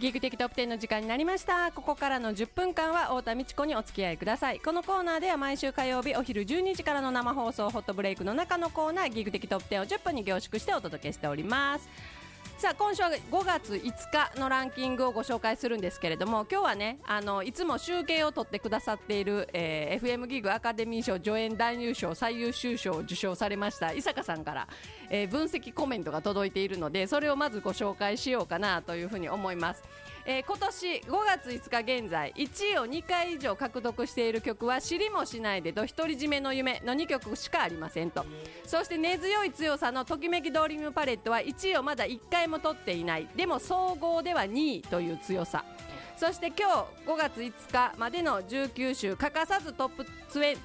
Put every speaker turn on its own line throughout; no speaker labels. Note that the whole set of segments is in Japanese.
ギグ的トップ10の時間になりました。ここからの10分間は太田美智子にお付き合いください。このコーナーでは毎週火曜日お昼12時からの生放送ホットブレイクの中のコーナー、ギグ的トップ10を10分に凝縮してお届けしております。さあ、今週は5月5日のランキングをご紹介するんですけれども、今日はね、いつも集計を取ってくださっている、FM ギグアカデミー賞助演男優賞最優秀賞を受賞されました伊坂さんから、分析コメントが届いているので、それをまずご紹介しようかなというふうに思います。今年5月5日現在1位を2回以上獲得している曲は知りもしないでと独り占めの夢の2曲しかありませんと。そして根強い強さのときめきドーリムパレットは1位をまだ1回も取っていない、でも総合では2位という強さ。そして今日5月5日までの19週欠かさずトップ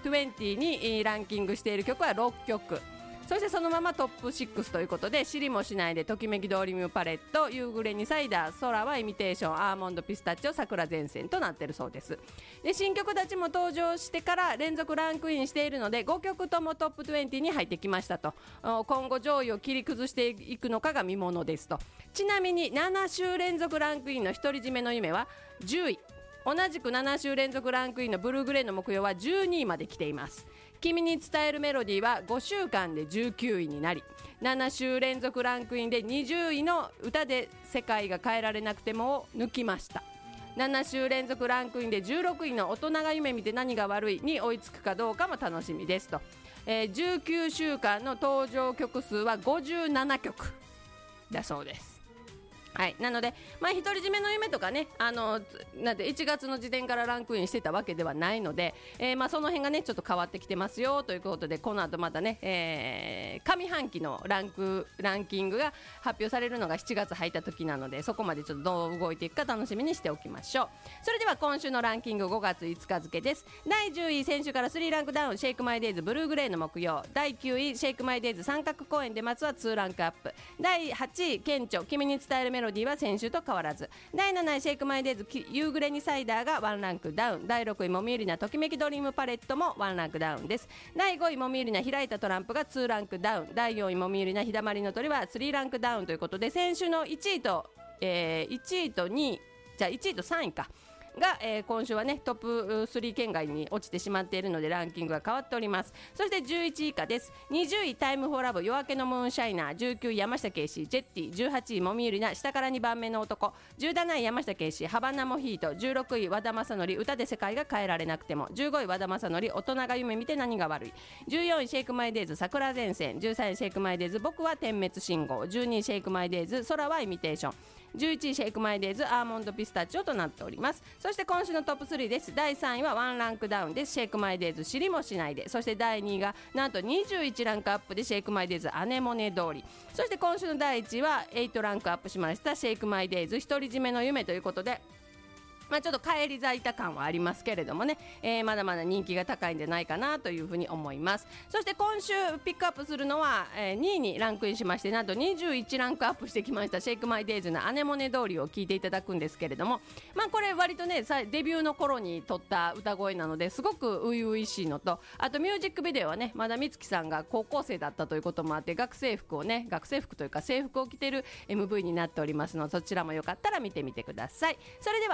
20にランキングしている曲は6曲、そしてそのままトップ6ということで、知りもしないで、ときめきドーリムパレット、夕暮れにサイダー、空はイミテーション、アーモンドピスタチオ、桜前線となっているそうです。で、新曲たちも登場してから連続ランクインしているので、5曲ともトップ20に入ってきましたと。今後上位を切り崩していくのかが見ものですと。ちなみに7週連続ランクインの独り占めの夢は10位、同じく7週連続ランクインのブルーグレーの目標は12位まで来ています。君に伝えるメロディーは5週間で19位になり、7週連続ランクインで20位の歌で世界が変えられなくてもを抜きました。7週連続ランクインで16位の大人が夢見て何が悪いに追いつくかどうかも楽しみですと。19週間の登場曲数は57曲だそうです。はい、なので、独り占めの夢とかね、なんで1月の時点からランクインしてたわけではないので、その辺がねちょっと変わってきてますよということで、この後またね、上半期のランキングが発表されるのが7月入った時なので、そこまでちょっとどう動いていくか楽しみにしておきましょう。それでは今週のランキング5月5日付です。第10位、先週から3ランクダウン、シェイクマイデイズブルーグレーの木曜。第9位、シェイクマイデイズ三角公園で松は2ランクアップ。第8位、顕著君に伝えるメロディーは先週と変わらず。第7位、シェイクマイデイズ夕暮れにサイダーが1ランクダウン。第6位、もみゆりなときめきドリームパレットも1ランクダウンです。第5位、もみゆりな開いたトランプが2ランクダウン。第4位、もみゆりなひだまりの鳥は3ランクダウンということで、先週の1位と2位、じゃあ1位と3位かが、今週はねトップ3圏外に落ちてしまっているので、ランキングが変わっております。そして11位以下です。20位、タイムフォーラブ夜明けのムーンシャイナー。19位、山下圭司ジェッティ。18位、もみゆりな下から2番目の男。17位、山下圭司ハバナモヒート。16位、和田正則歌で世界が変えられなくても。15位、和田正則大人が夢見て何が悪い。14位、シェイクマイデイズ桜前線。13位、シェイクマイデイズ僕は点滅信号。12位、シェイクマイデイズ空はイミテーション。11位、シェイクマイデイズアーモンドピスタチオとなっております。そして今週のトップ3です。第3位は1ランクダウンです。シェイクマイデイズ知りもしないで。そして第2位がなんと21ランクアップでシェイクマイデイズアネモネ通り。そして今週の第1位は8ランクアップしましたシェイクマイデイズ独り占めの夢ということで、ちょっと返り咲いた感はありますけれどもね、まだまだ人気が高いんじゃないかなというふうに思います。そして今週ピックアップするのは、2位にランクインしまして、なんと21ランクアップしてきましたシェイクマイデイズのアネモネ通りを聞いていただくんですけれども、これ割とねデビューの頃に撮った歌声なのですごく初々しいのと、あとミュージックビデオはねまだ美月さんが高校生だったということもあって、学生服というか制服を着てる MV になっておりますので、そちらもよかったら見てみてください。それでは